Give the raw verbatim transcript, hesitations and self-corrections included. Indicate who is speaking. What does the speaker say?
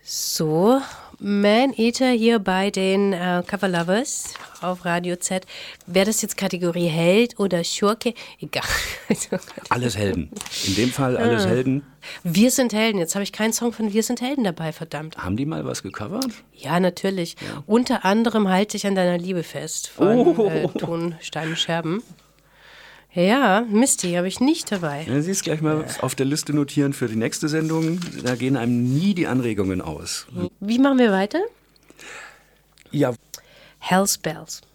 Speaker 1: So, Man-Eater hier bei den äh, Cover Lovers auf Radio Z. Wäre das jetzt Kategorie Held oder Schurke? Egal.
Speaker 2: Alles Helden. In dem Fall alles ah. Helden.
Speaker 1: Wir sind Helden. Jetzt habe ich keinen Song von Wir sind Helden dabei, verdammt.
Speaker 2: Haben die mal was gecovert?
Speaker 1: Ja, natürlich. Ja. Unter anderem Halte ich an deiner Liebe fest von oh. äh, Ton, Stein, Scherben. Ja, Misty habe ich nicht dabei.
Speaker 2: Ja, Sie es gleich mal ja. auf der Liste notieren für die nächste Sendung. Da gehen einem nie die Anregungen aus.
Speaker 1: Wie machen wir weiter?
Speaker 2: Ja.
Speaker 1: Hell's Bells.